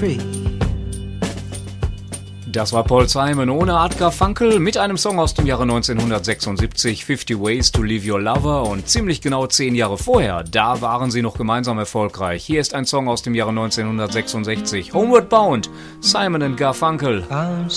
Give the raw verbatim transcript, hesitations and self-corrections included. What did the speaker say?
tree. Das war Paul Simon ohne Art Garfunkel mit einem Song aus dem Jahre neunzehnhundertsechsundsiebzig, fifty Ways to Leave Your Lover, und ziemlich genau zehn Jahre vorher, da waren sie noch gemeinsam erfolgreich. Hier ist ein Song aus dem Jahre neunzehnhundertsechsundsechzig, Homeward Bound, Simon and Garfunkel. I'm